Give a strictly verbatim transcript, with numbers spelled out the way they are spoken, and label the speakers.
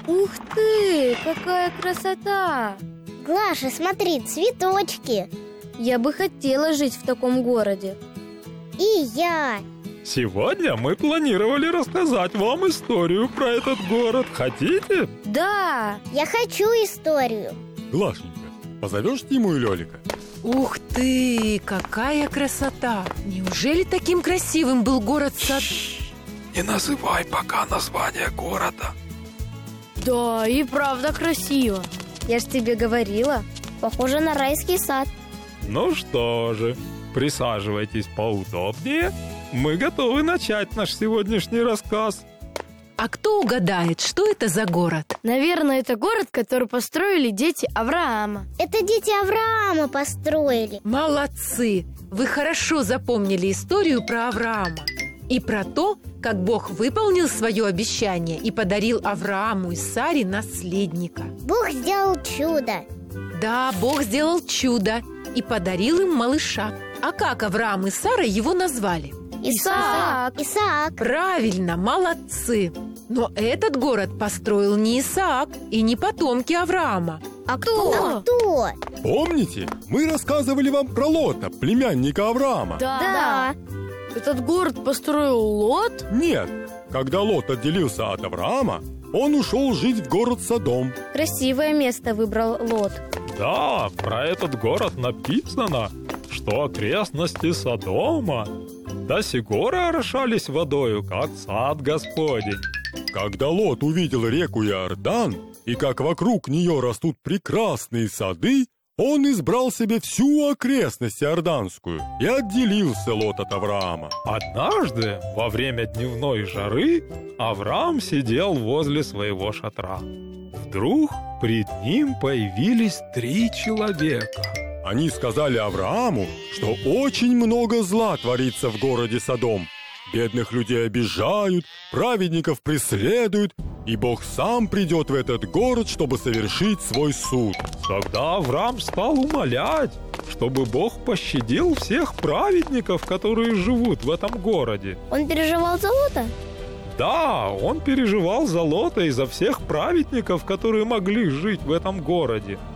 Speaker 1: Ух ты, какая красота!
Speaker 2: Глаша, смотри, цветочки.
Speaker 1: Я бы хотела жить в таком городе.
Speaker 2: И я.
Speaker 3: Сегодня мы планировали рассказать вам историю про этот город. Хотите?
Speaker 1: Да!
Speaker 2: Я хочу историю.
Speaker 4: Глашенька, позовешь Тиму и Лёлика?
Speaker 5: Ух ты, какая красота! Неужели таким красивым был город Сад?
Speaker 3: Не называй пока название города.
Speaker 1: Да, и правда красиво. Я ж тебе говорила, похоже на райский сад.
Speaker 3: Ну что же, присаживайтесь поудобнее. Мы готовы начать наш сегодняшний рассказ.
Speaker 5: А кто угадает, что это за город?
Speaker 1: Наверное, это город, который построили дети Авраама.
Speaker 2: Это дети Авраама построили.
Speaker 5: Молодцы! Вы хорошо запомнили историю про Авраама и про то, как Бог выполнил свое обещание и подарил Аврааму и Саре наследника.
Speaker 2: Бог сделал чудо.
Speaker 5: Да, Бог сделал чудо и подарил им малыша. А как Авраам и Сара его назвали?
Speaker 1: Исаак.
Speaker 2: Исаак.
Speaker 5: Правильно, молодцы! Но этот город построил не Исаак и не потомки Авраама.
Speaker 1: А кто?
Speaker 2: А кто?
Speaker 4: Помните, мы рассказывали вам про Лота, племянника Авраама?
Speaker 1: Да. Этот город построил Лот?
Speaker 4: Нет, когда Лот отделился от Авраама, он ушел жить в город Содом.
Speaker 1: Красивое место выбрал Лот.
Speaker 3: Да, про этот город написано, что окрестности Содома до сих пор орошались водою, как сад Господень.
Speaker 4: Когда Лот увидел реку Иордан, и как вокруг нее растут прекрасные сады, он избрал себе всю окрестность Иорданскую и отделился Лот от Авраама.
Speaker 3: Однажды, во время дневной жары, Авраам сидел возле своего шатра. Вдруг пред ним появились три человека.
Speaker 4: Они сказали Аврааму, что очень много зла творится в городе Содом. Бедных людей обижают, праведников преследуют, и Бог сам придет в этот город, чтобы совершить свой суд.
Speaker 3: Тогда Авраам стал умолять, чтобы Бог пощадил всех праведников, которые живут в этом городе.
Speaker 1: Он переживал за Лота?
Speaker 3: Да, он переживал за Лота и за всех праведников, которые могли жить в этом городе.